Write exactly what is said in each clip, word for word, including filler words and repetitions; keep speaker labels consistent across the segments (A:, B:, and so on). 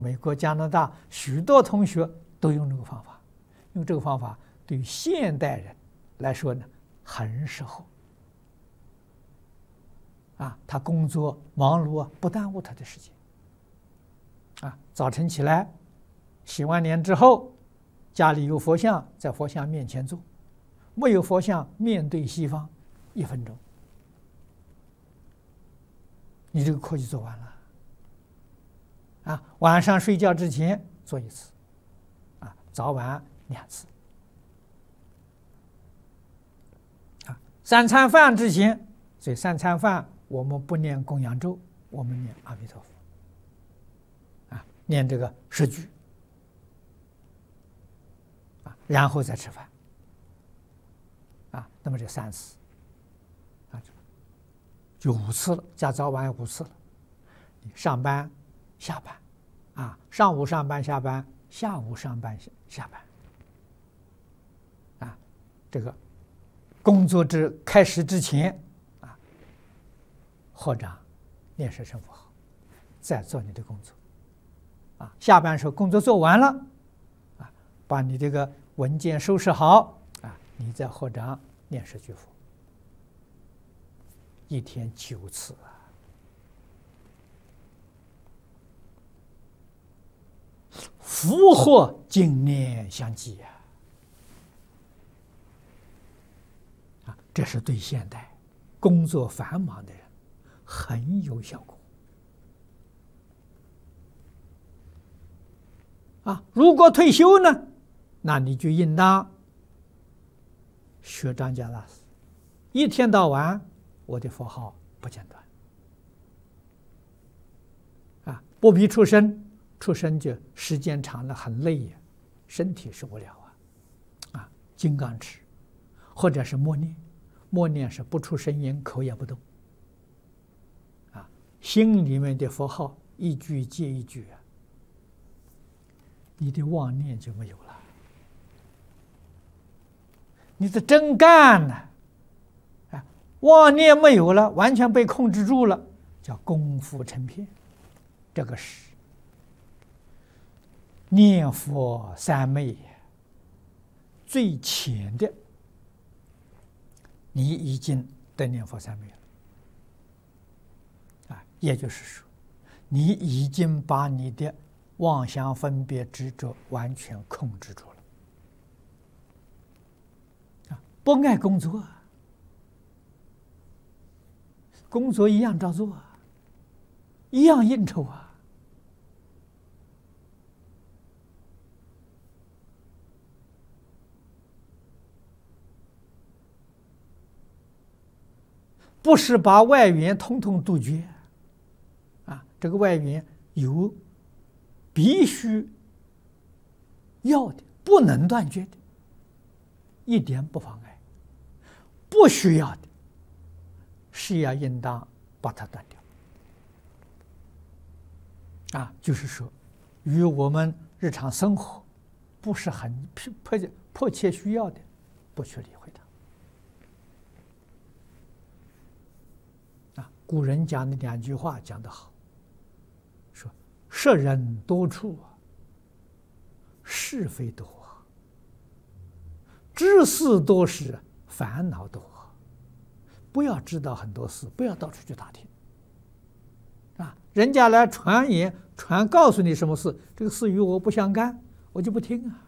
A: 美国、加拿大许多同学都用这个方法，用这个方法对于现代人来说呢，很适合。啊，他工作忙碌啊，不耽误他的时间。啊，早晨起来，洗完脸之后，家里有佛像，在佛像面前坐；没有佛像，面对西方，一分钟，你这个课就做完了。啊，晚上睡觉之前做一次，啊，早晚两次。啊，三餐饭之前，所以三餐饭我们不念供养咒，我们念阿弥陀佛。啊，念这个十句。啊，然后再吃饭。啊，那么这三次，啊，就五次了，加早晚五次了。你上班。下班，啊，上午上班下班，下午上班下班，啊，这个工作之开始之前，啊，合掌念十声佛号，再做你的工作，啊，下班时候工作做完了，啊，把你这个文件收拾好，啊，你再合掌念十句佛，一天九次啊。福祸经年相继呀！啊，这是对现代工作繁忙的人很有效果。啊，如果退休呢，那你就应当学张家大师，一天到晚我的佛号不间断。啊，不必出声。出生就时间长了很累呀，身体受不了啊！啊，金刚持，或者是默念，默念是不出声音，口也不动。啊，心里面的佛号一句接一句啊，你的妄念就没有了，你的真干呢？啊，妄念没有了，完全被控制住了，叫功夫成片，这个是。念佛三昧最浅的，你已经得念佛三昧了啊，也就是说，你已经把你的妄想分别执着完全控制住了啊，不爱工作啊，工作一样照做啊，一样应酬啊。不是把外缘统统杜绝，啊，这个外缘有必须要的、不能断绝的，一点不妨碍；不需要的，是要应当把它断掉。啊，就是说，与我们日常生活不是很迫迫切需要的，不去理会它。古人讲的两句话讲得好，说识人多处，是非多；知事多时，烦恼多。不要知道很多事，不要到处去打听。啊，人家来传言传告诉你什么事，这个事与我不相干，我就不听啊。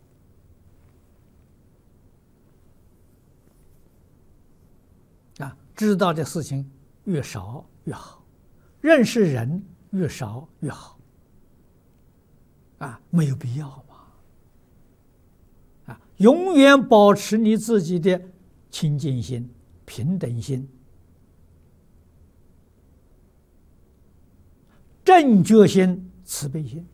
A: 啊，知道的事情越少越好，认识人越少越好，啊，没有必要嘛，啊，永远保持你自己的清净心、平等心、正觉心、慈悲心，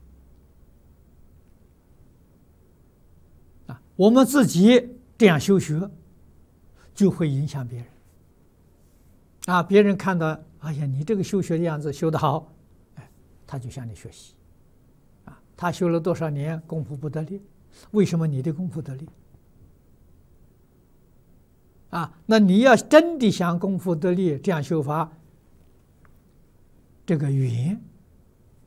A: 啊，我们自己这样修学，就会影响别人。啊，别人看到，哎呀，你这个修学的样子修得好，哎，他就向你学习。啊，他修了多少年功夫不得力，为什么你的功夫得力？啊，那你要真的想功夫得力，这样修法，这个缘